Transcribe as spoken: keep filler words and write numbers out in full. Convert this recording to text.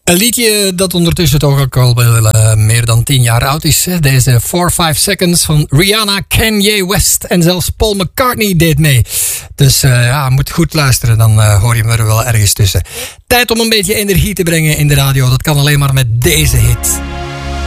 Een liedje dat ondertussen toch ook al wel uh, meer dan tien jaar oud is. Hè? Deze four five Seconds van Rihanna, Kanye West en zelfs Paul McCartney deed mee. Dus uh, ja, moet goed luisteren, dan uh, hoor je me er wel ergens tussen. Tijd om een beetje energie te brengen in de radio. Dat kan alleen maar met deze hit.